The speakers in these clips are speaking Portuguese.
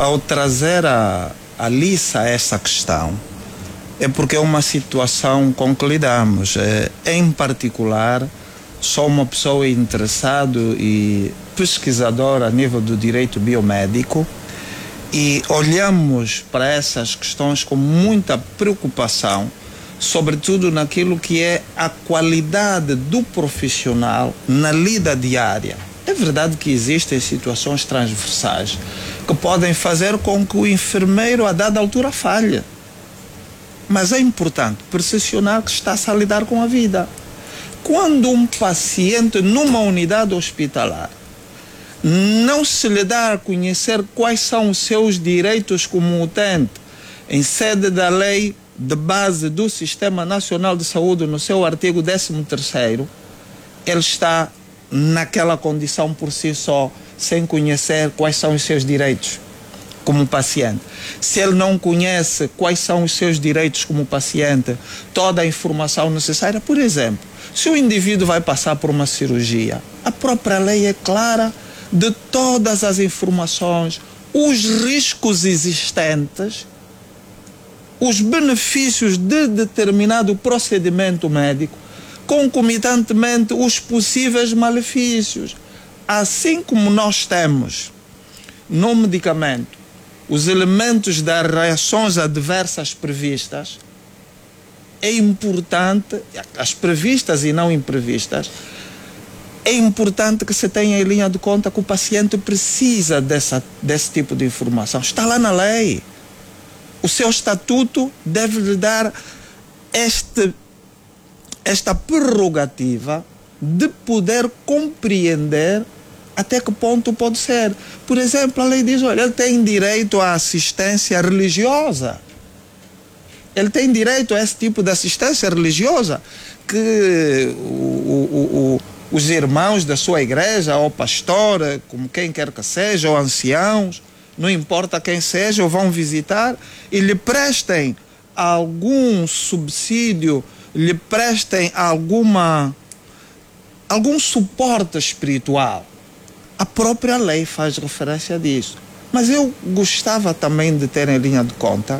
ao trazer a liça a essa questão, é porque é uma situação com que lidamos. Em particular, sou uma pessoa interessada e pesquisadora a nível do direito biomédico e olhamos para essas questões com muita preocupação, sobretudo naquilo que é a qualidade do profissional na lida diária. É verdade que existem situações transversais que podem fazer com que o enfermeiro a dada altura falhe. Mas é importante percepcionar que está-se a lidar com a vida. Quando um paciente numa unidade hospitalar não se lhe dá a conhecer quais são os seus direitos como utente, em sede da lei de base do Sistema Nacional de Saúde, no seu artigo 13º, ele está naquela condição por si só, sem conhecer quais são os seus direitos como paciente. Se ele não conhece quais são os seus direitos como paciente, toda a informação necessária, por exemplo, se o indivíduo vai passar por uma cirurgia, a própria lei é clara de todas as informações, os riscos existentes, os benefícios de determinado procedimento médico, concomitantemente os possíveis malefícios. Assim como nós temos no medicamento os elementos das reações adversas previstas, é importante, as previstas e não imprevistas, é importante que se tenha em linha de conta que o paciente precisa desse tipo de informação. Está lá na lei. O seu estatuto deve lhe dar esta prerrogativa de poder compreender até que ponto pode ser. Por exemplo, a lei diz, olha, ele tem direito à assistência religiosa. Ele tem direito a esse tipo de assistência religiosa que os irmãos da sua igreja, ou pastor, como quem quer que seja, ou anciãos, não importa quem seja, vão visitar e lhe prestem algum subsídio, lhe prestem algum suporte espiritual. A própria lei faz referência disso. Mas eu gostava também de ter em linha de conta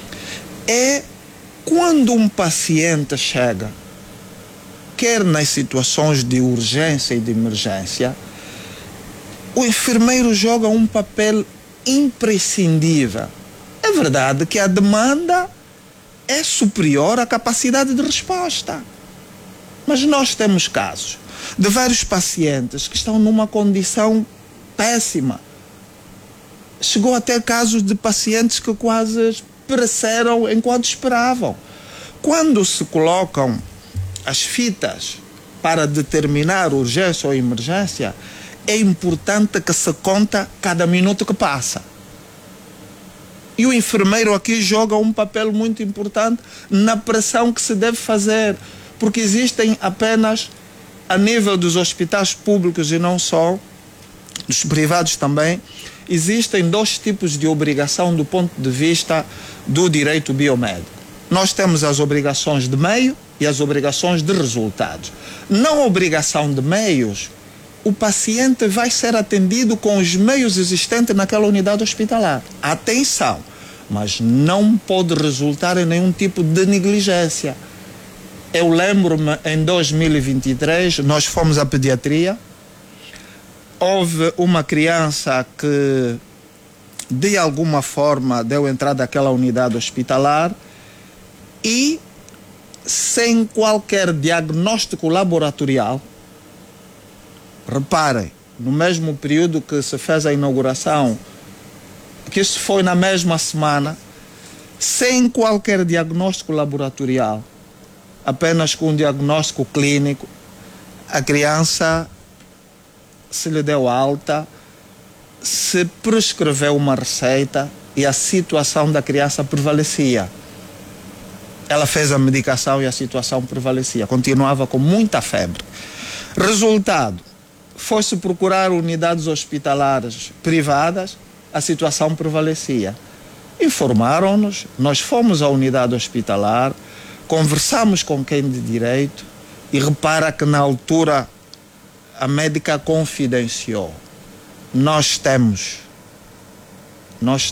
quando um paciente chega, quer nas situações de urgência e de emergência, o enfermeiro joga um papel imprescindível. É verdade que a demanda é superior à capacidade de resposta. Mas nós temos casos de vários pacientes que estão numa condição péssima. Chegou até casos de pacientes que quase pereceram enquanto esperavam. Quando se colocam as fitas para determinar urgência ou emergência, é importante que se conta cada minuto que passa. E o enfermeiro aqui joga um papel muito importante na pressão que se deve fazer, porque existem apenas, a nível dos hospitais públicos e não só, dos privados também, existem dois tipos de obrigação do ponto de vista do direito biomédico. Nós temos as obrigações de meio e as obrigações de resultados. Na obrigação de meios, o paciente vai ser atendido com os meios existentes naquela unidade hospitalar. Atenção, mas não pode resultar em nenhum tipo de negligência. Eu lembro-me, em 2023, nós fomos à pediatria, houve uma criança que, de alguma forma, deu entrada àquela unidade hospitalar e, sem qualquer diagnóstico laboratorial, reparem, no mesmo período que se fez a inauguração, que isso foi na mesma semana, sem qualquer diagnóstico laboratorial, apenas com um diagnóstico clínico, a criança se lhe deu alta, se prescreveu uma receita e a situação da criança prevalecia. Ela fez a medicação e a situação prevalecia, continuava com muita febre. Resultado, foi-se procurar unidades hospitalares privadas, a situação prevalecia. Informaram-nos, nós fomos à unidade hospitalar, conversamos com quem de direito e repara que na altura a médica confidenciou. Nós temos